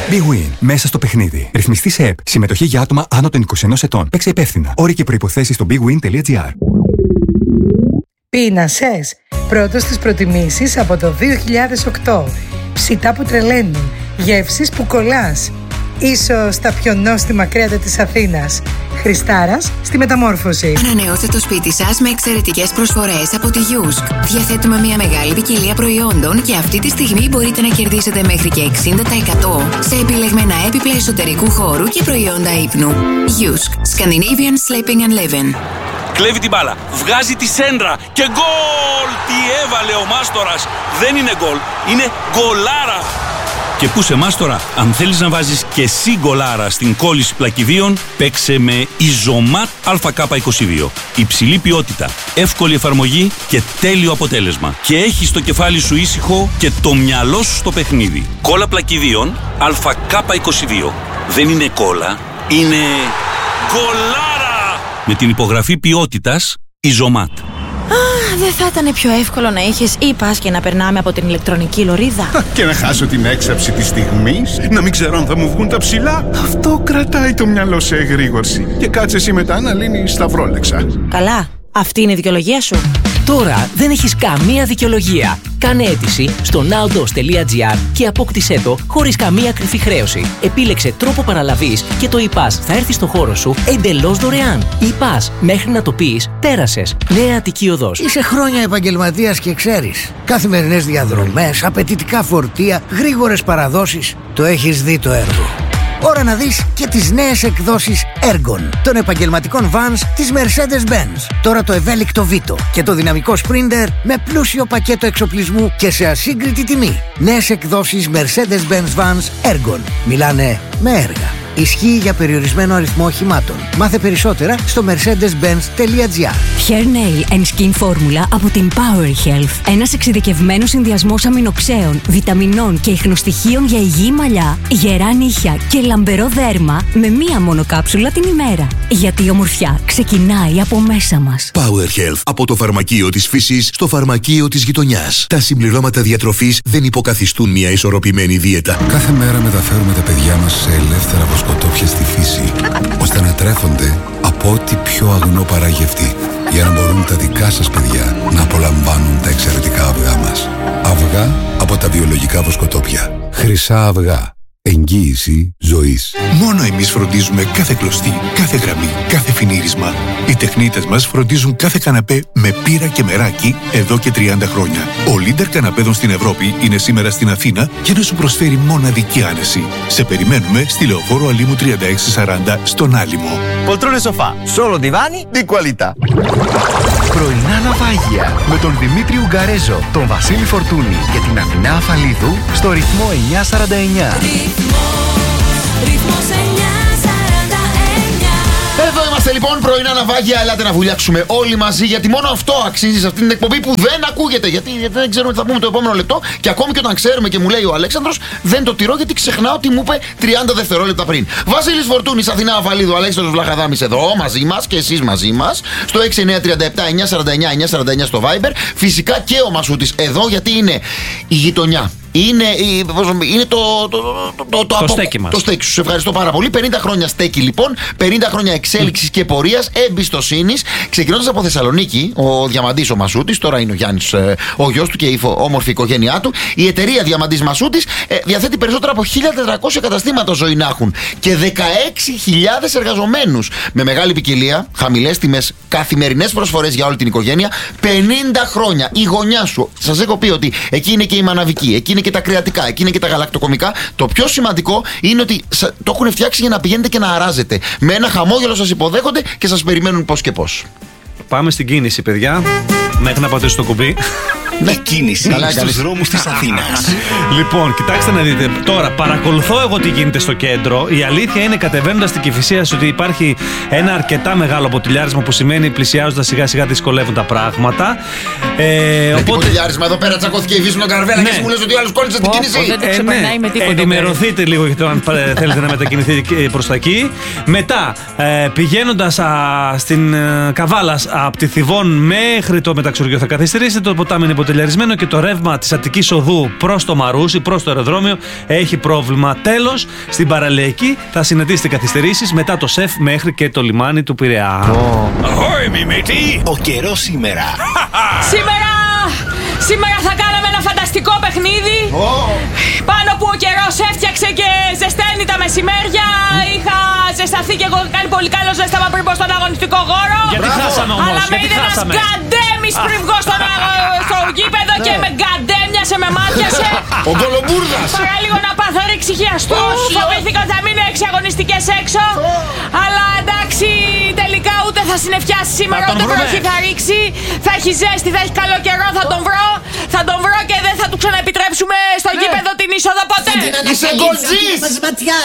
Big Win. Μέσα στο παιχνίδι. Ρυθμιστή σε ΕΠ. Συμμετοχή για άτομα άνω των 21 ετών. Παίξε υπεύθυνα. Όροι και προϋποθέσεις στο bigwin.gr. Πίνασες. Πρώτος στις προτιμήσεις από το 2008. Ψητά που τρελαίνουν. Γεύσεις που κολλάς. Ίσως τα πιο νόστιμα κρέατα της Αθήνας. Χριστάρας στη Μεταμόρφωση. Ανανεώστε το σπίτι σας με εξαιρετικές προσφορές από τη Yusk. Διαθέτουμε μια μεγάλη ποικιλία προϊόντων και αυτή τη στιγμή μπορείτε να κερδίσετε μέχρι και 60% σε επιλεγμένα έπιπλα εσωτερικού χώρου και προϊόντα ύπνου. Yusk. Scandinavian Sleeping and Living. Κλέβει την μπάλα, βγάζει τη σέντρα και γκολ! Τι έβαλε ο Μάστορας! Δεν είναι γκολ, είναι γκολάρα! Και πού σε Μάστορα, αν θέλεις να βάζεις και εσύ γκολάρα στην κόλληση πλακιδίων, παίξε με Ιζωμάτ ΑΚ22. Υψηλή ποιότητα, εύκολη εφαρμογή και τέλειο αποτέλεσμα. Και έχεις το κεφάλι σου ήσυχο και το μυαλό σου στο παιχνίδι. Κόλλα πλακιδίων ΑΚ22. Δεν είναι κόλλα, είναι γκολάρα! Με την υπογραφή ποιότητας Ιζωμάτ. Δεν θα ήταν πιο εύκολο να είχες e-pass και να περνάμε από την ηλεκτρονική λωρίδα? Και να χάσω την έξαψη της στιγμής, να μην ξέρω αν θα μου βγουν τα ψηλά. Αυτό κρατάει το μυαλό σε εγρήγορση. Και κάτσε εσύ μετά να λύνεις σταυρόλεξα. Καλά, αυτή είναι η δικαιολογία σου. Τώρα δεν έχεις καμία δικαιολογία. Κάνε αίτηση στο nowdos.gr και απόκτησέ το χωρίς καμία κρυφή χρέωση. Επίλεξε τρόπο παραλαβής και το e-pass θα έρθει στο χώρο σου εντελώς δωρεάν. E-pass, μέχρι να το πεις, πέρασες. Νέα Αττική Οδός. Είσαι χρόνια επαγγελματίας και ξέρεις. Καθημερινές διαδρομές, απαιτητικά φορτία, γρήγορες παραδόσεις. Το έχεις δει το έργο. Ώρα να δεις και τις νέες εκδόσεις Ergon των επαγγελματικών vans της Mercedes-Benz. Τώρα το ευέλικτο Vito και το δυναμικό Sprinter με πλούσιο πακέτο εξοπλισμού και σε ασύγκριτη τιμή. Νέες εκδόσεις Mercedes-Benz vans Ergon. Μιλάνε με έργα. Ισχύει για περιορισμένο αριθμό οχημάτων. Μάθε περισσότερα στο mercedes-benz.gr. Hair Nail and Skin Formula από την Power Health. Ένας εξειδικευμένος συνδυασμός αμινοξέων, βιταμινών και ιχνοστοιχείων για υγιή μαλλιά, γερά νύχια και λαμπερό δέρμα με μία μόνο κάψουλα την ημέρα. Γιατί η ομορφιά ξεκινάει από μέσα μας. Power Health. Από το φαρμακείο της φύσης στο φαρμακείο της γειτονιάς. Τα συμπληρώματα διατροφής δεν υποκαθιστούν μια ισορροπημένη δίαιτα. Κάθε μέρα μεταφέρουμε τα παιδιά μας σε ελεύθερα βοσκοτόπια στη φύση, ώστε να τρέφονται από ό,τι πιο αγνό παράγει αυτή, για να μπορούν τα δικά σας παιδιά να απολαμβάνουν τα εξαιρετικά αυγά μας. Αυγά από τα βιολογικά βοσκοτόπια. Χρυσά αυγά. Εγγύηση ζωής. Μόνο εμείς φροντίζουμε κάθε κλωστή, κάθε γραμμή, κάθε φινίρισμα. Οι τεχνίτες μας φροντίζουν κάθε καναπέ με πύρα και μεράκι εδώ και 30 χρόνια. Ο leader καναπέδων στην Ευρώπη είναι σήμερα στην Αθήνα για να σου προσφέρει μοναδική άνεση. Σε περιμένουμε στη Λεωφόρο Αλήμου 3640 στον Άλυμο. Poltrone sofà, solo divani di qualità. Πρωινά ναυάγια με τον Δημήτρη Ουγγαρέζο, τον Βασίλη Φορτούνη και την Αθηνά Αφαλίδου στο ρυθμό 949. Εδώ είμαστε λοιπόν, πρωινά ναυάγια. Ελάτε να βουλιάξουμε όλοι μαζί, γιατί μόνο αυτό αξίζει σε αυτή την εκπομπή που δεν ακούγεται. Γιατί δεν ξέρουμε τι θα πούμε το επόμενο λεπτό. Και ακόμη και όταν ξέρουμε και μου λέει ο Αλέξανδρος, δεν το τηρώ γιατί ξεχνάω τι μου είπε 30 δευτερόλεπτα πριν. Βασίλης Φορτούνης, Αθηνά Αφαλίδου, Αλέξανδρος Βλαχαδάμης εδώ μαζί μας και εσείς μαζί μας. Στο 6937 949 949 στο Viber. Φυσικά και ο Μασούτης εδώ, γιατί είναι η γειτονιά. Είναι το στέκι μας. Το στέκι σου. Σε ευχαριστώ πάρα πολύ. 50 χρόνια στέκι λοιπόν. 50 χρόνια εξέλιξης και πορείας, εμπιστοσύνης. Ξεκινώντας από Θεσσαλονίκη, ο Διαμαντής ο Μασούτης, τώρα είναι ο Γιάννης ο γιος του και η όμορφη οικογένειά του. Η εταιρεία Διαμαντής Μασούτης διαθέτει περισσότερα από 1.400 καταστήματα ζωή να έχουν και 16.000 εργαζομένους. Με μεγάλη ποικιλία, χαμηλές τιμές, καθημερινές προσφορές για όλη την οικογένεια. 50 χρόνια. Η γωνιά σου. Σας έχω πει ότι εκεί είναι και η μαναβική, εκεί είναι και τα κρεατικά, εκεί είναι και τα γαλακτοκομικά. Το πιο σημαντικό είναι ότι το έχουν φτιάξει για να πηγαίνετε και να αράζετε. Με ένα χαμόγελο σας υποδέχονται και σας περιμένουν πώς και πώς. Πάμε στην κίνηση, παιδιά. Μέχρι να πατήσω το κουμπί. Με κίνηση στους δρόμους της Αθήνας. Λοιπόν, κοιτάξτε να δείτε. Τώρα, παρακολουθώ εγώ τι γίνεται στο κέντρο. Η αλήθεια είναι, κατεβαίνοντας στην Κηφισίας, ότι υπάρχει ένα αρκετά μεγάλο ποτηλιάρισμα, που σημαίνει πλησιάζοντας σιγά σιγά δυσκολεύουν τα πράγματα. Οπότε. Εδώ πέρα τσακώθηκε η Βύση με τον Καρβέλα και εσύ μου λες ότι ο άλλος κόλλησε την κίνηση. Δεν το ξεπερνάει με τίποτα. Ενημερωθείτε λίγο για το αν θέλετε να μετακινηθείτε προς τα εκεί. Μετά, πηγαίνοντας στην Καβάλας από τη Θηβών μέχρι το μεταξουργείο, θα καθυστερήσετε. Το ποτάμι είναι υποτελειαρισμένο και το ρεύμα της Αττικής Οδού προς το Μαρούσι, προς το αεροδρόμιο, έχει πρόβλημα. Τέλος, στην παραλιακή θα συναντήσετε καθυστερήσεις μετά το ΣΕΦ μέχρι και το λιμάνι του Πειραιά. Ahoy, Μιμίτη! Ο καιρός σήμερα. Σήμερα θα κάναμε ένα φανταστικό παιχνίδι. Πάνω που ο καιρός έφτιαξε και ζεσταίνει τα μεσημέρια. Είχα ζεσταθεί και εγώ κάνει πολύ καλό ζέσταμα πριν πω στον αγωνιστικό χώρο. Γιατί χάσαμε όμως, αλλά με είδε ένας γκαντέμις πριν βγω στο γήπεδο και με γκαντέμιασε, με μάτιασε. Ο Κολομπούρδας. Παραλίγο να πάθω ρήξη χιαστούς. Φοβήθηκα ότι θα μείνω 6 αγωνιστικές έξω. Αλλά εντάξει, τελικά ούτε θα συννεφιάσει σήμερα, ούτε βροχή θα ρίξει. Θα έχει ζέστη, θα έχει καλό καιρό, θα τον βρω. Θα τον βρω και δεν θα του ξαναεπιτρέψουμε στο γήπεδο την είσοδο ποτέ. Είσαι γκολτζής.